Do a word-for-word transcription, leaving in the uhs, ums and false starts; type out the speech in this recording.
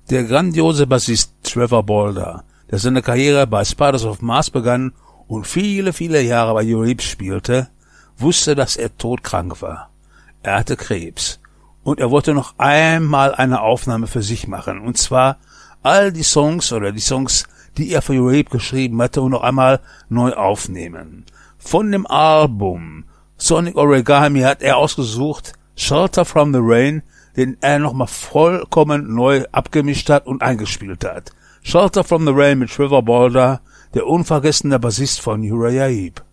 Der grandiose Bassist Trevor Bolder, der seine Karriere bei Spiders of Mars begann und viele, viele Jahre bei Uriah spielte, wusste, dass er todkrank war. Er hatte Krebs. Und er wollte noch einmal eine Aufnahme für sich machen. Und zwar all die Songs oder die Songs, die er für Uriah geschrieben hatte, und noch einmal neu aufnehmen. Von dem Album Sonic Origami hat er ausgesucht Shelter from the Rain, den er nochmal vollkommen neu abgemischt hat und eingespielt hat. Shelter from the Rain mit Trevor Bolder, der unvergessene Bassist von Uriah Heep.